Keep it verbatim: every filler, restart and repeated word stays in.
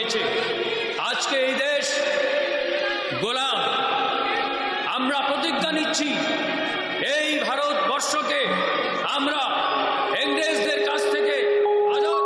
আজকে এই দেশ গোলাম। আমরা প্রতিজ্ঞা নিচ্ছি এই ভারতবর্ষকে আমরা